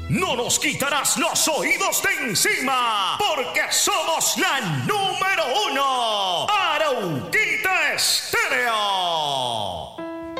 No nos quitarás los oídos de encima, porque somos la número 1. Arauquita Estéreo.